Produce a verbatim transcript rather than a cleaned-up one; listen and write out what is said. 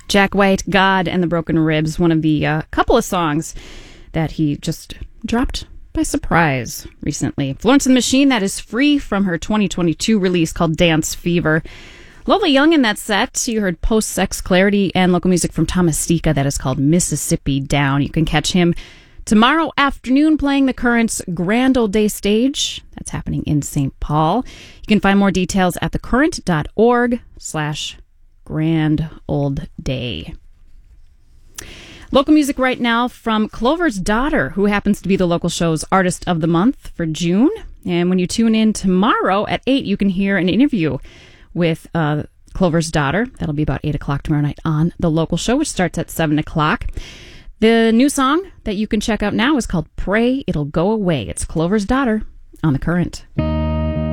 Jack White, God and the Broken Ribs, one of the uh, couple of songs that he just dropped by surprise recently. Florence and the Machine, that is free from her twenty twenty-two release called Dance Fever. Lovely Young in that set. You heard Post-Sex Clarity and local music from Thomas Stika that is called Mississippi Down. You can catch him tomorrow afternoon playing the Current's Grand Old Day stage. That's happening in Saint Paul. You can find more details at thecurrent.org slash Grand Old Day. Local music right now from Clover's Daughter, who happens to be the local show's Artist of the Month for June. And when you tune in tomorrow at eight, you can hear an interview with uh, Clover's Daughter. That'll be about eight o'clock tomorrow night on the local show, which starts at seven o'clock. The new song that you can check out now is called Pray It'll Go Away. It's Clover's Daughter on The Current.